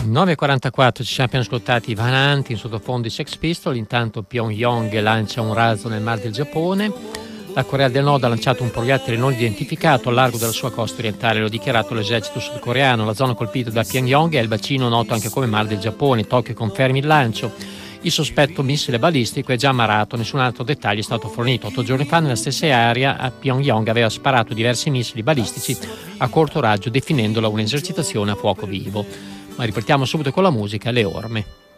9.44, ci siamo appena ascoltati Van Hant in sottofondo i Sex Pistols. Intanto Pyongyang lancia un razzo nel Mar del Giappone. La Corea del Nord ha lanciato un proiettile non identificato al largo della sua costa orientale, lo ha dichiarato l'esercito sudcoreano. La zona colpita da Pyongyang è il bacino noto anche come Mar del Giappone. Tokyo conferma il lancio. Il sospetto missile balistico è già ammarato, nessun altro dettaglio è stato fornito. 8 giorni fa nella stessa area a Pyongyang aveva sparato diversi missili balistici a corto raggio, definendola un'esercitazione a fuoco vivo. Ma ripetiamo subito con la musica, Le Orme.